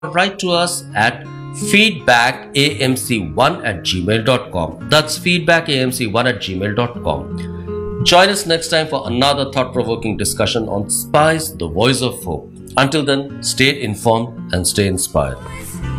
write to us at feedbackamc1@gmail.com. That's feedbackamc1@gmail.com. Join us next time for another thought-provoking discussion on Spice, the voice of hope. Until then, stay informed and stay inspired.